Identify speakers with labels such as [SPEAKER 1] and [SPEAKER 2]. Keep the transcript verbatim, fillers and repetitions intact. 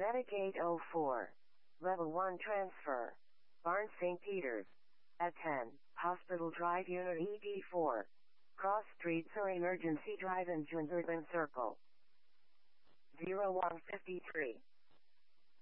[SPEAKER 1] Medic eight oh four. Level one transfer. Barnes Saint Peters. At ten, Hospital Drive Unit E D four. Cross Streets or Emergency Drive in Urban Circle. zero one five three.